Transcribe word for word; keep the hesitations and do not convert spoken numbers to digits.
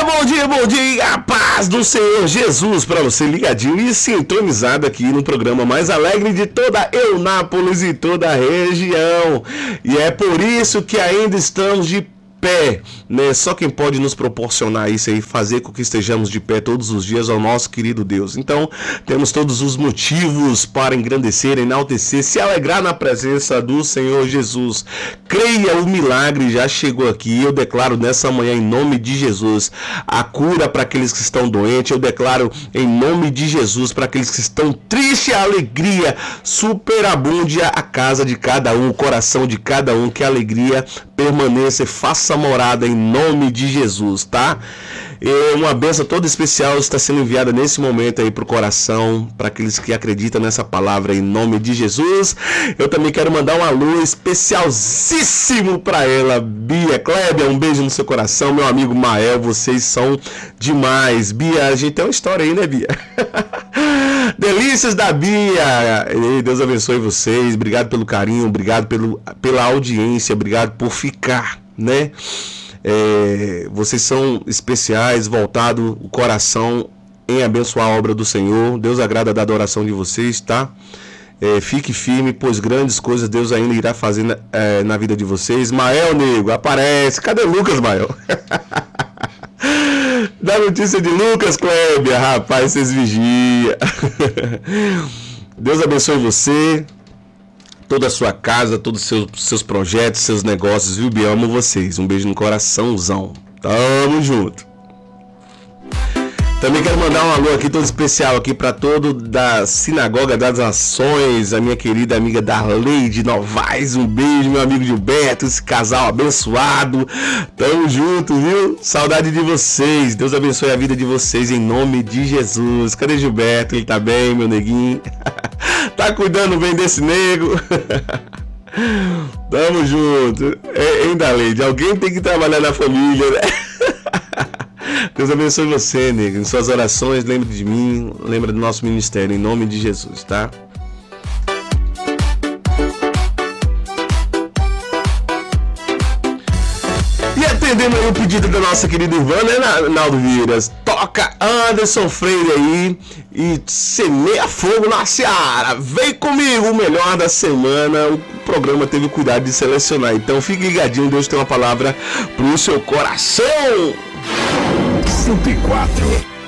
bom dia, bom dia, a paz do Senhor Jesus para você ligadinho e sintonizado aqui no programa mais alegre de toda Eunápolis e toda a região. E é por isso que ainda estamos de pé, né? Só quem pode nos proporcionar isso aí, fazer com que estejamos de pé todos os dias ao nosso querido Deus. Então, temos todos os motivos para engrandecer, enaltecer, se alegrar na presença do Senhor Jesus. Creia, o milagre já chegou aqui. Eu declaro nessa manhã, em nome de Jesus, a cura para aqueles que estão doentes. Eu declaro em nome de Jesus para aqueles que estão tristes, a alegria superabunde a casa de cada um, o coração de cada um, que a alegria permaneça e faça morada em nome de Jesus, tá? E uma bênção toda especial está sendo enviada nesse momento aí pro coração, para aqueles que acreditam nessa palavra em nome de Jesus. Eu também quero mandar um alô especialíssimo para ela, Bia. Kleber, um beijo no seu coração, meu amigo Mael, vocês são demais. Bia, a gente tem uma história aí, né, Bia? Delícias da Bia. Deus abençoe vocês, obrigado pelo carinho, obrigado pelo, pela audiência, obrigado por ficar, né? É, vocês são especiais, voltado o coração em abençoar a obra do Senhor. Deus agrada da adoração de vocês, tá? É, fique firme, pois grandes coisas Deus ainda irá fazer na, é, na vida de vocês. Mael, nego, aparece. Cadê Lucas, Mael? Dá notícia de Lucas, Kleber. Rapaz, vocês vigiam. Deus abençoe você, toda a sua casa, todos os seus, seus projetos, seus negócios, viu, Bia? Amo vocês. Um beijo no coraçãozão. Tamo junto. Também quero mandar um alô aqui todo especial aqui para todo da Sinagoga das Nações, a minha querida amiga Darleide Novaes. Um beijo, meu amigo Gilberto, esse casal abençoado. Tamo junto, viu? Saudade de vocês. Deus abençoe a vida de vocês em nome de Jesus. Cadê Gilberto? Ele tá bem, meu neguinho? Tá cuidando bem desse nego? Tamo junto. É, hein, Darleide? Alguém tem que trabalhar na família, né? Deus abençoe você, nego. Em suas orações, lembre de mim, lembra do nosso ministério, em nome de Jesus, tá? E atendendo aí o pedido da nossa querida irmã, né, Naldo Viras? Toca Anderson Freire aí e semeia fogo na seara. Vem comigo, o melhor da semana. O programa teve o cuidado de selecionar. Então fique ligadinho, Deus tem uma palavra pro seu coração. cento e quatro